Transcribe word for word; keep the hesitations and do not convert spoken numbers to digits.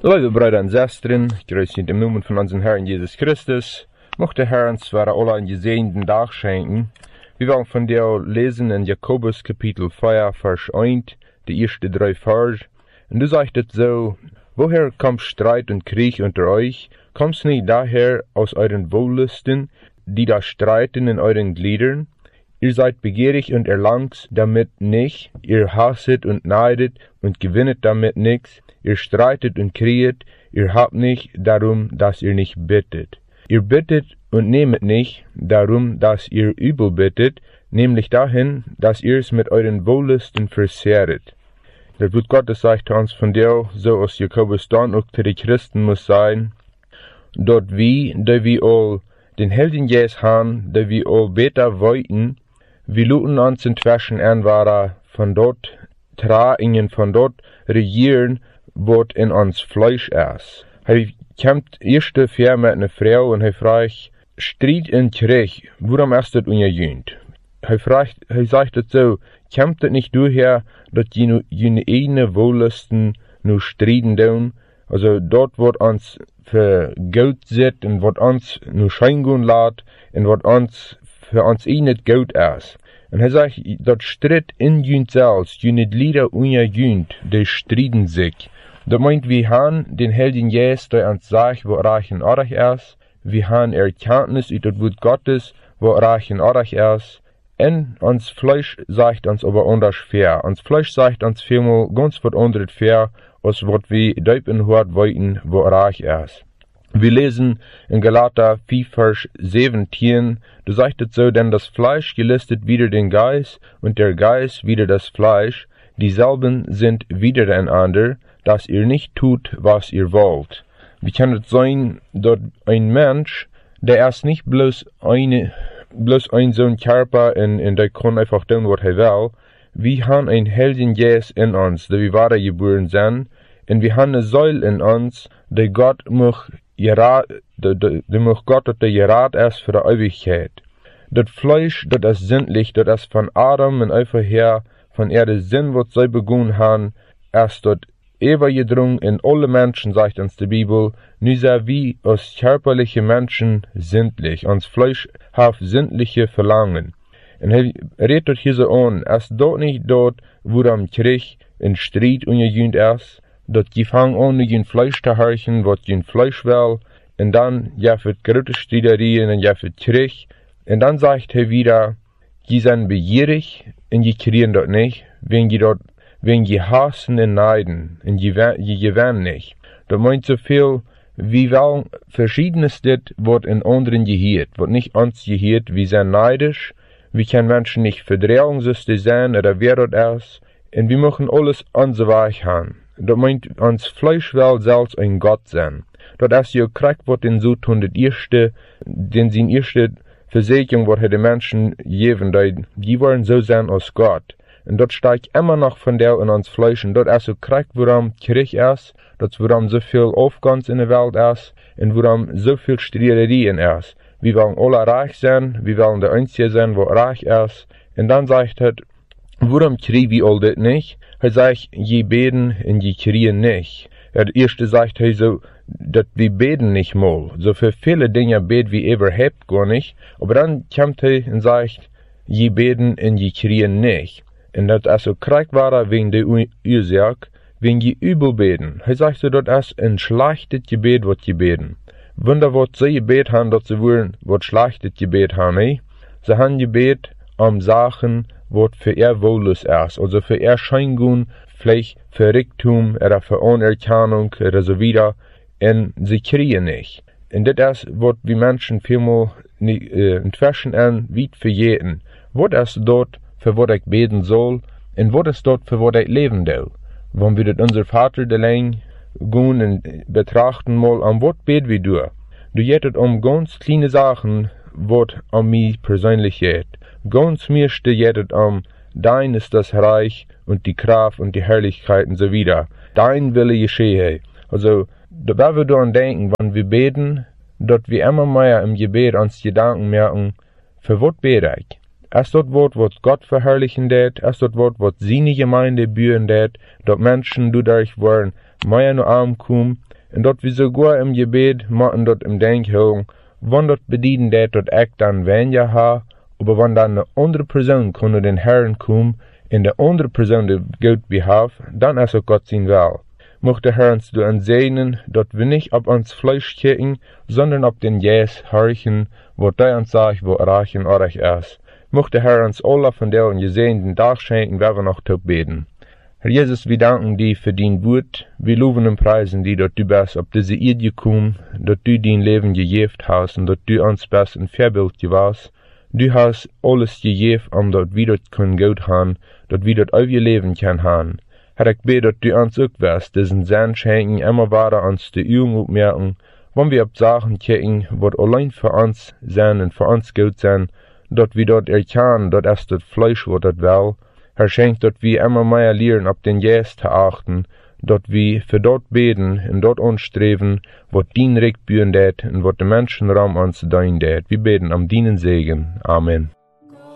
Lieve Brüder und Schwestern, grüß in dem Namen von unserem Herrn Jesus Christus. Mochte Herr uns zwar alle einen gesegneten Tag schenken. Wir wollen von dir lesen in Jakobus Kapitel vier, Vers eins, die ersten drei Vers. Und du sagst es so: Woher kommt Streit und Krieg unter euch? Kommt's nicht daher aus euren Wohllüsten, die da streiten in euren Gliedern? Ihr seid begierig und erlangt damit nicht, ihr hasset und neidet und gewinnet damit nichts, ihr streitet und krieget, ihr habt nicht darum, dass ihr nicht bittet. Ihr bittet und nehmet nicht darum, dass ihr übel bittet, nämlich dahin, dass ihr es mit euren Wohllüsten versehret. Das Wort Gottes sagt uns von dir, so aus Jakobus dann auch zu den Christen muss sein, dort wie, da wir all den Helden jes haben, da wir all beter wollten, wir luten uns inzwischen anwara, von dort traingen, von dort regieren, wat in ons Fleisch ist. Hij kämpft eerste ver met een vrouw en hij vraagt, strijd en Krieg, waarom ist das ungejönt? Hij vraagt, hij sagt het zo, kämpft het nicht daher, dat je nu je eigene Wohllüsten nu striden doen? Also dort wordt ons vergoud zit en wat ons nu scheingoen laat en wat ons für ons eigen goud is. En hij zegt, dat strijd in junt zelfs, junt lieder ungejönt, die striden sich. Dat meint, wir haben den Helden Jesus, der uns sagt, wo reich und arg ist. Wir haben Erkenntnis über das Wort Gottes, wo reich und arg ist. Und uns Fleisch sagt uns aber anders fair. Uns Fleisch sagt uns vielmal ganz was anderes fair, als was wir deep in Hort wollten, wo reich ist. Wir lesen in Galater vier, Vers siebzehn, du sagt es so, denn das Fleisch gelistet wider den Geist und der Geist wider das Fleisch, dieselben sind widereinander, dass ihr nicht tut, was ihr wollt. Wie kann es sein, dass ein Mensch, der erst nicht bloß eine, bloß ein so ein Körper und, und der kann einfach tun, was er will, wir haben ein Helden Jesus in uns, der wir wahre geboren sind, und wir haben eine Säule in uns, der Gott muss gerat, der, der, der muss Gott, der gerat ist für die Ewigkeit. Das Fleisch, das ist sinnlich, das ist von Adam und einfach her, von er der Sinn, was sie begonnen haben, erst dort übergedrungen in alle Menschen, sagt uns die Bibel, nu sei wie als körperliche Menschen sinnlich, uns Fleisch hat sinnliche Verlangen. Und er redet dort hier so an, erst dort nicht dort, wo am Krieg in Streit ungejönt ist, dort die fangen an, jün Fleisch zu horchen, was jün Fleisch will, und dann jaffet große Streiterien und jaffet Krieg, und dann sagt er wieder, die sind begierig, und die kriegen dort nicht, wenn die dort wenn je hassen und neiden, und je, je gewinnen nicht. Das meint so viel, wie wollen verschiedenes dit, wat in anderen gehiert, wat nicht uns gehiert, wir sind neidisch, wir können Menschen nicht verdrehen, so die sein, oder wer das ist, und wir machen alles unser Weg haben. Das meint, uns Fleisch will selbst ein Gott sein. Das ist ja Krieg, wat den so tun, das erste, den sin erste Versicherung, wat die Menschen geben, die wollen so sein als Gott. Und dort steigt immer noch von der in uns Fleisch. Und dort ist so Krieg, woran Krieg ist, dort woran so viel Aufgangs in der Welt ist, und woran so viel Streiterien ist. Wir wollen alle reich sein, wir wollen der Einzige sein, wo reich ist. Und dann sagt er, woran kriegen wir all das nicht? Er sagt, je beten und je kriegen nicht. Der erste sagt er so, dass wir beten nicht mal. So für viele Dinge beten wir überhaupt gar nicht. Aber dann kommt er und sagt, je beten und je kriegen nicht. Und das ist so Krieg war wegen der Ursache, wegen die übel beten. Er sagt so, das ist ein schlechtes Gebet, was sie beten. Wunder, was sie gebet haben, dass sie wollen, was schlechtes Gebet haben, eh? Sie haben gebet um Sachen, was für ihr Wohlus ist, also für ihr Scheingun, vielleicht für Reichtum, oder für Anerkennung, oder so wieder. Und sie kriegen nicht. Und das ist, was wir Menschen vielmal äh, inzwischen an, wie für jeden. Was ist dort, für was ich beten soll, und was ist dort, für was ich leben will. Wenn wir das unser Vater allein gehen und betrachten mal, an was beten wir durch. Du jettet um ganz kleine Sachen, was an mich persönlich geht. Ganz meiste jettet um, dein ist das Reich und die Kraft und die Herrlichkeit und so wieder. Dein Wille geschehe. Also, da wir daran denken, wenn wir beten, dass wir immer mehr im Gebet uns Gedanken merken, für was bete ich? als dat Wort, wat Gott verherrlichen det, als dat Wort, wat seine Gemeinde bühen det, dat Menschen dadurch waren mehr nur arm kommen, und dat wir sogar im Gebet machen dat im Denkhelm, wann dat bedienen det, dat ich dann weniger ha, aber wann dann eine andere Person kunne den Herrn kommen, in der andere Person die Gott behaf, dann ist auch Gott sein Will. Mocht der Herr uns du ansehen, dat wir nicht ab uns Fleisch kicken, sondern ab den Jes horchen, wo der uns sagt, wo reichen orach ist. Mocht der Herr uns alle von der ungesehenen Tag schenken, wer wir noch tot beten. Herr Jesus, wir danken dir für dein Wort, wir loben und preisen dir, dass du bist auf diese Erde gekommen, dass du dein Leben gegeben hast und dass du uns best ein Vorbild gewesen. Du hast alles gegeben, um dass wir das können gut haben, dass wir das auf ihr Leben können haben. Herr, ich bete, dass du uns auch wirst, diesen Sinn schenken, immer weiter uns die Augen aufmerken, wenn wir auf Sachen kicken, was allein für uns sind und für uns gut sind, dass wir dort erkennen, dass es das Fleisch, was das will. Herr, schenkt, dass wir immer mehr lernen, auf den Jesus zu achten, dass wir für dort beten und dort anstreben, was dein Recht bühen det und was der Menschenraum uns dein det. Wir beten am deinen Segen. Amen.